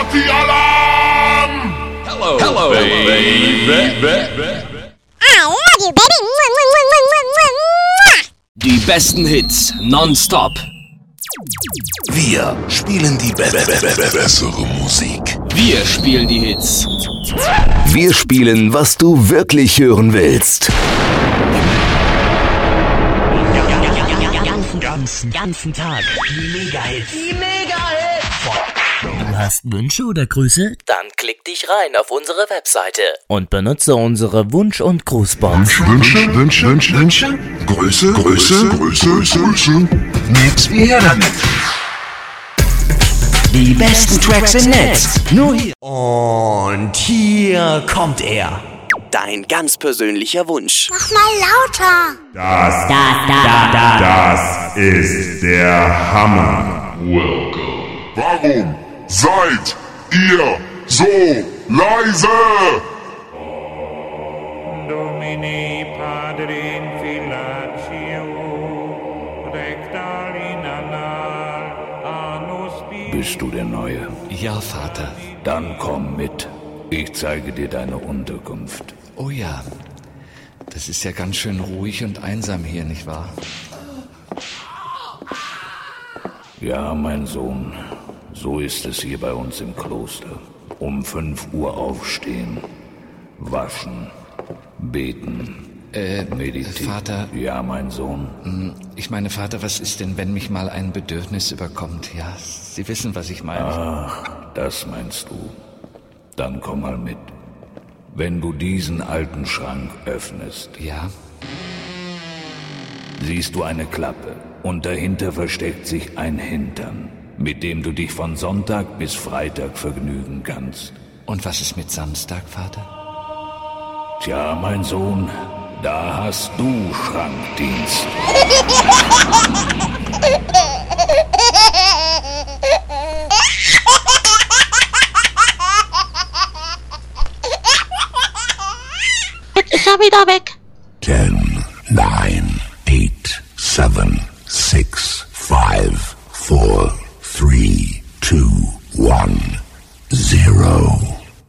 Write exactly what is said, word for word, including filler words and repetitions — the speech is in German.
Partyalarm! Hello, Hello baby. baby. I love you, baby. Die besten Hits nonstop. Wir spielen die be- be- be- be- bessere Musik. Wir spielen die Hits. Wir spielen, was du wirklich hören willst. Ganzen, ganzen, ganzen Tag. Die Mega-Hits. Die Mega-Hits. Du hast Wünsche oder Grüße? Dann klick dich rein auf unsere Webseite Und benutze unsere Wunsch- und Grußbox. Wünsche, Wünsche, Wünsche, Wünsche, Größe, Größe, Größe, Größe, Größe. Nix wie her damit. Die besten Tracks im Netz. Nur hier. Und hier kommt er. Dein ganz persönlicher Wunsch. Mach mal lauter. Das, das, da, da, das ist der Hammer. Welcome. Warum seid ihr so leise? Domine Padre Infillatio, Rectal in anal, anus pi. Bist du der Neue? Ja, Vater. Dann komm mit. Ich zeige dir deine Unterkunft. Oh ja, das ist ja ganz schön ruhig und einsam hier, nicht wahr? Ja, mein Sohn, so ist es hier bei uns im Kloster. Um fünf Uhr aufstehen, waschen, beten, Äh, meditieren. Vater? Ja, mein Sohn. Ich meine, Vater, was ist denn, wenn mich mal ein Bedürfnis überkommt? Ja, Sie wissen, was ich meine. Ach, das meinst du. Dann komm mal mit. Wenn du diesen alten Schrank öffnest, Ja? siehst du eine Klappe und dahinter versteckt sich ein Hintern, mit dem du dich von Sonntag bis Freitag vergnügen kannst. Und was ist mit Samstag, Vater? Tja, mein Sohn, da hast du Schrankdienst. Jetzt ist er wieder weg.